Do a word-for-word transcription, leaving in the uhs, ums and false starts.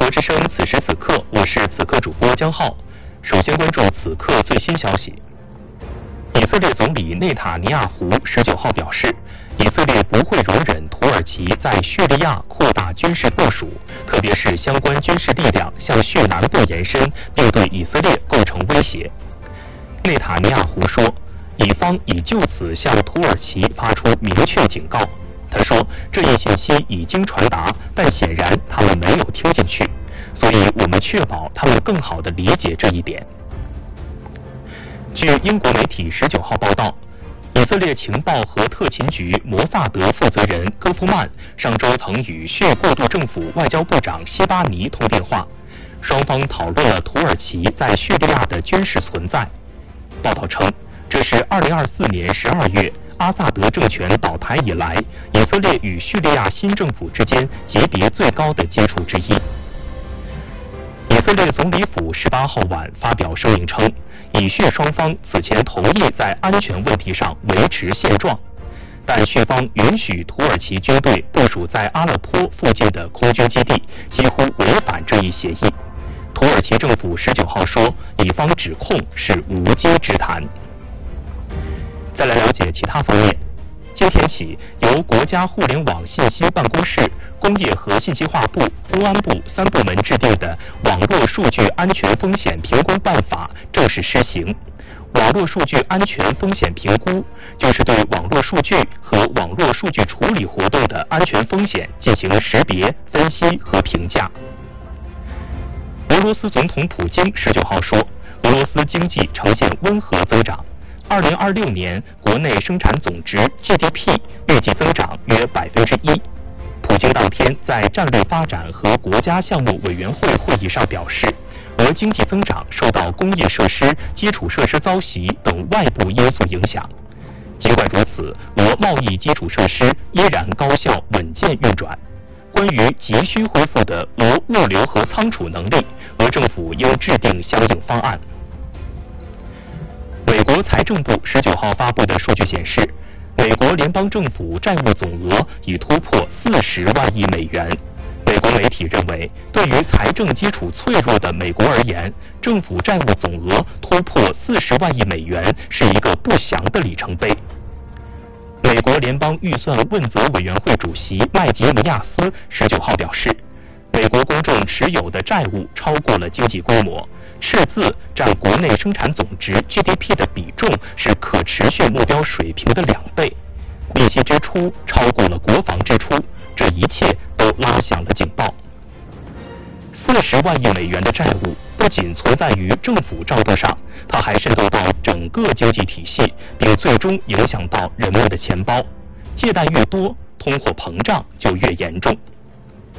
国之声，此时此刻，我是此刻主播江浩。首先关注此刻最新消息。以色列总理内塔尼亚胡十九号表示，以色列不会容忍土耳其在叙利亚扩大军事部署，特别是相关军事力量向叙南部延伸，并对以色列构成威胁。内塔尼亚胡说，以方已就此向土耳其发出明确警告。他说，这一信息已经传达，但显然他们没有听进去，所以我们确保他们更好地理解这一点。据英国媒体十九号报道，以色列情报和特勤局摩萨德负责人戈夫曼上周曾与叙过渡政府外交部长希巴尼通电话，双方讨论了土耳其在叙利亚的军事存在。报道称，这是二零二四年十二月阿萨德政权倒台以来，以色列与叙利亚新政府之间级别最高的接触之一。以色列总理府十八号晚发表声明称，以叙双方此前同意在安全问题上维持现状，但叙方允许土耳其军队部署在阿勒颇附近的空军基地，几乎违反这一协议。土耳其政府十九号说，以方指控是无稽之谈。再来了解其他方面。今天起，由国家互联网信息办公室、工业和信息化部、公安部三部门制定的《网络数据安全风险评估办法》正式施行。网络数据安全风险评估就是对网络数据和网络数据处理活动的安全风险进行识别、分析和评价。俄罗斯总统普京十九号说，俄罗斯经济呈现温和增长。二零二六年国内生产总值 G D P 预计增长约百分之一。普京当天在战略发展和国家项目委员会会议上表示，俄经济增长受到工业设施、基础设施遭袭等外部因素影响。尽管如此，俄贸易基础设施依然高效稳健运转。关于急需恢复的俄物流和仓储能力，俄政府应制定相应方案。美国财政部十九号发布的数据显示，美国联邦政府债务总额已突破四十万亿美元。美国媒体认为，对于财政基础脆弱的美国而言，政府债务总额突破四十万亿美元是一个不祥的里程碑。美国联邦预算问责委员会主席麦吉尼亚斯十九号表示，美国公众持有的债务超过了经济规模，赤字占国内生产总值 G D P 的比重是可持续目标水平的两倍，利息支出超过了国防支出，这一切都拉响了警报。四十万亿美元的债务不仅存在于政府账簿上，它还渗透到整个经济体系，并最终影响到人们的钱包。借贷越多，通货膨胀就越严重。